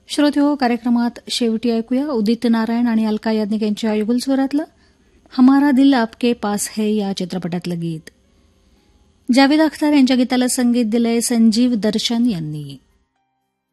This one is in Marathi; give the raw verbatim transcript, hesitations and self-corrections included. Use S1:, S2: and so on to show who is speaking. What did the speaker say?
S1: श्रोत्यो, कार्यक्रमात शेवटी ऐकूया उदित नारायण आणि अलका याज्ञिक यांच्या युगल स्वरातलं हमारा दिल आपके पास है या चित्रपटातलं गीत. जावेद अख्तर यांच्या गीताला संगीत दिलंय संजीव दर्शन यांनी.